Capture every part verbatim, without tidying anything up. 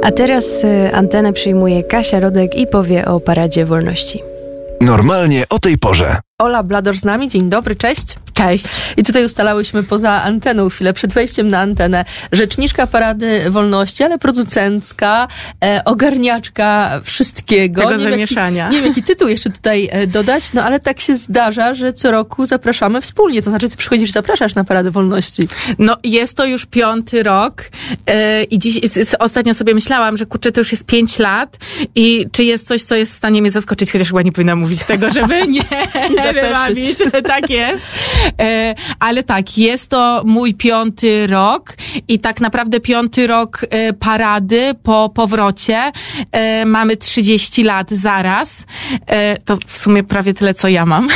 A teraz y, antenę przyjmuje Kasia Rodek i powie o Paradzie Wolności. Normalnie o tej porze. Ola Blador z nami. Dzień dobry, cześć. Cześć. I tutaj ustalałyśmy poza anteną chwilę, przed wejściem na antenę, rzeczniczka Parady Wolności, ale producencka, e, ogarniaczka wszystkiego. Tego nie zamieszania. Jaki, nie wiem, jaki tytuł jeszcze tutaj e, dodać, no ale tak się zdarza, że co roku zapraszamy wspólnie. To znaczy, ty przychodzisz, zapraszasz na Paradę Wolności. No, jest to już piąty rok yy, i dziś s, s, ostatnio sobie myślałam, że kurczę, to już jest pięć lat i czy jest coś, co jest w stanie mnie zaskoczyć, chociaż chyba nie powinna mówić tego, żeby nie wybawić. Tak jest. Yy, ale tak, jest to mój piąty rok i tak naprawdę piąty rok yy, parady po powrocie. Yy, mamy trzydzieści lat zaraz. Yy, to w sumie prawie tyle, co ja mam.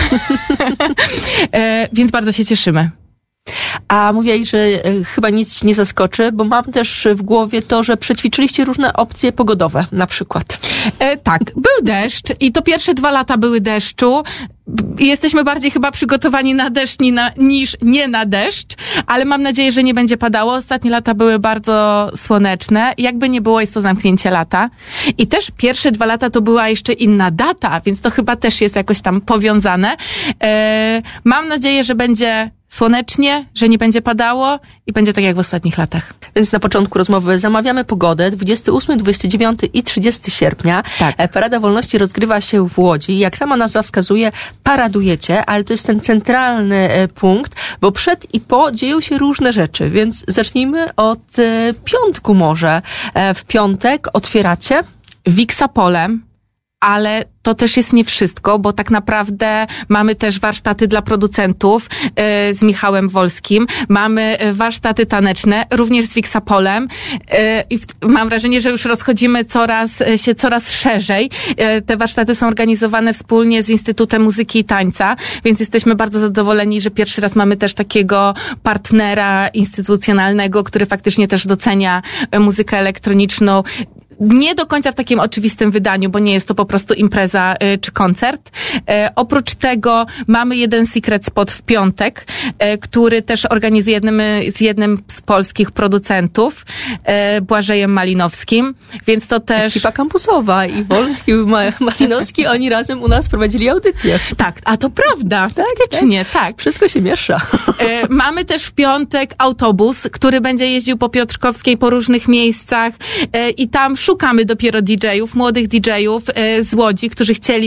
yy, więc bardzo się cieszymy. A mówiłeś, że e, chyba nic ci nie zaskoczy, bo mam też w głowie to, że przećwiczyliście różne opcje pogodowe na przykład. E, tak, był deszcz i to pierwsze dwa lata były deszczu. Jesteśmy bardziej chyba przygotowani na deszcz ni na, niż nie na deszcz, ale mam nadzieję, że nie będzie padało. Ostatnie lata były bardzo słoneczne. Jakby nie było, jest to zamknięcie lata. I też pierwsze dwa lata to była jeszcze inna data, więc to chyba też jest jakoś tam powiązane. E, mam nadzieję, że będzie słonecznie, że nie będzie padało i będzie tak jak w ostatnich latach. Więc na początku rozmowy zamawiamy pogodę. dwudziestego ósmego, dwudziestego dziewiątego i trzydziestego sierpnia. Tak. Parada Wolności rozgrywa się w Łodzi. Jak sama nazwa wskazuje, paradujecie, ale to jest ten centralny punkt, bo przed i po dzieją się różne rzeczy. Więc zacznijmy od piątku może. W piątek otwieracie Wiksapolem, ale to też jest nie wszystko, bo tak naprawdę mamy też warsztaty dla producentów yy, z Michałem Wolskim, mamy warsztaty taneczne, również z Wiksapolem yy, i w, mam wrażenie, że już rozchodzimy coraz się coraz szerzej. Yy, te warsztaty są organizowane wspólnie z Instytutem Muzyki i Tańca, więc jesteśmy bardzo zadowoleni, że pierwszy raz mamy też takiego partnera instytucjonalnego, który faktycznie też docenia muzykę elektroniczną. Nie do końca w takim oczywistym wydaniu, bo nie jest to po prostu impreza y, czy koncert. Y, oprócz tego mamy jeden secret spot w piątek, y, który też organizujemy z jednym z polskich producentów, y, Błażejem Malinowskim, więc to też... Ekipa kampusowa i Wolski, Ma- Malinowski, oni razem u nas prowadzili audycję. Tak, a to prawda, faktycznie, tak. tak. Wszystko się miesza. Y, mamy też w piątek autobus, który będzie jeździł po Piotrkowskiej, po różnych miejscach y, i tam szukamy dopiero didżejów, młodych didżejów y, z Łodzi, którzy chcieli